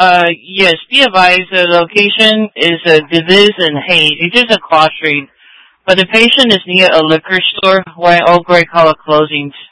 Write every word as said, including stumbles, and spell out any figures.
Uh, yes, be advised the location is uh, Divis and Hayes. It is a cross street, but the patient is near a liquor store where Oak Gray Color closings.